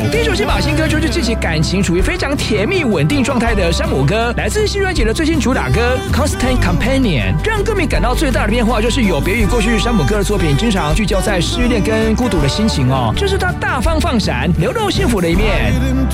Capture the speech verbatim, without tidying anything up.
第一首先把新歌就是自己感情处于非常甜蜜稳定状态的山姆哥，来自新专辑的最新主打歌 Constant Companion。 让歌迷感到最大的变化就是有别于过去山姆哥的作品经常聚焦在失恋跟孤独的心情哦，这是他大方放闪流露幸福的一面。